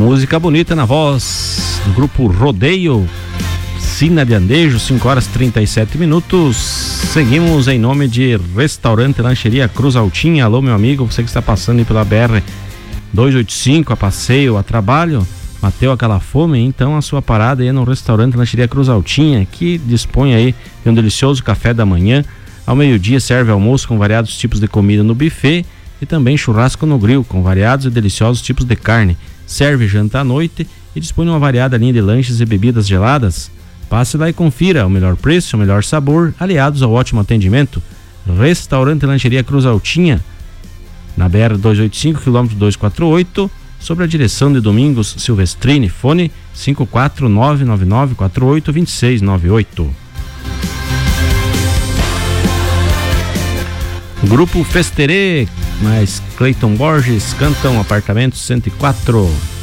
Música bonita na voz do grupo Rodeio, Sina de Andejo, 5h37. Seguimos em nome de Restaurante Lancheria Cruz Altinha. Alô, meu amigo, você que está passando aí pela BR 285, a passeio, a trabalho, bateu aquela fome, então a sua parada aí é no Restaurante Lancheria Cruz Altinha, que dispõe aí de um delicioso café da manhã. Ao meio-dia serve almoço com variados tipos de comida no buffet e também churrasco no grill com variados e deliciosos tipos de carne. Serve janta à noite e dispõe de uma variada linha de lanches e bebidas geladas. Passe lá e confira o melhor preço, o melhor sabor, aliados ao ótimo atendimento. Restaurante Lancheria Cruz Altinha, na BR 285, quilômetro 248, sob a direção de Domingos Silvestrini. Fone 54999482698. Grupo Festerê mais Cleiton Borges cantam Apartamento 104.